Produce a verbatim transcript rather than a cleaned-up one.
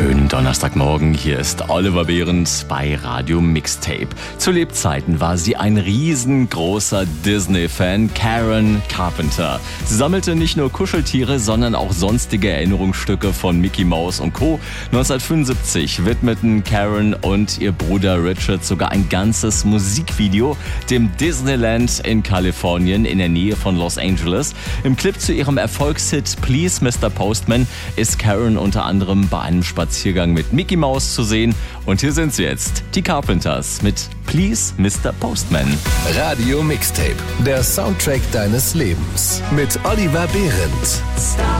Schönen Donnerstagmorgen, hier ist Oliver Behrens bei Radio Mixtape. Zu Lebzeiten war sie ein riesengroßer Disney-Fan, Karen Carpenter. Sie sammelte nicht nur Kuscheltiere, sondern auch sonstige Erinnerungsstücke von Mickey Mouse und Co. neunzehnhundertfünfundsiebzig widmeten Karen und ihr Bruder Richard sogar ein ganzes Musikvideo dem Disneyland in Kalifornien in der Nähe von Los Angeles. Im Clip zu ihrem Erfolgshit Please Mister Postman ist Karen unter anderem bei einem Spaziergang mit Mickey Mouse zu sehen. Und hier sind sie jetzt, die Carpenters mit Please Mister Postman. Radio Mixtape, der Soundtrack deines Lebens mit Oliver Behrens.